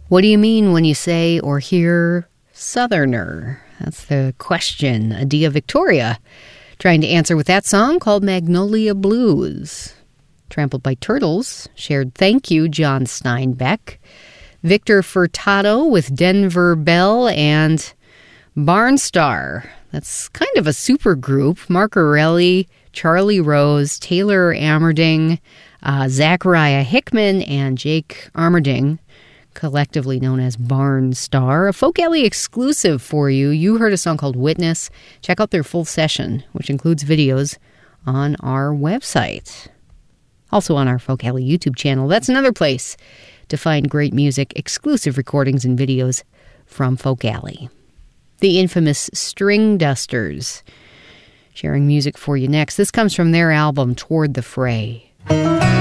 What do you mean when you say or hear Southerner? That's the question. Adia Victoria trying to answer with that song called Magnolia Blues. Trampled by Turtles shared Thank You, John Steinbeck. Victor Furtado with Denver Bell and Barnstar. That's kind of a super group. Mark Orelli, Charlie Rose, Taylor Amerding, Zachariah Hickman, and Jake Armerding, collectively known as Barnstar. A Folk Alley exclusive for you. You heard a song called Witness. Check out their full session, which includes videos, on our website. Also on our Folk Alley YouTube channel. That's another place to find great music, exclusive recordings, and videos from Folk Alley. The infamous String Dusters sharing music for you next. This comes from their album, Toward the Fray.